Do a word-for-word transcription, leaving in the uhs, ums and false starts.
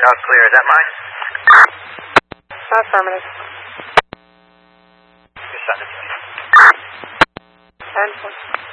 All clear. Is that mine? Affirmative. Just send it to me. ten four.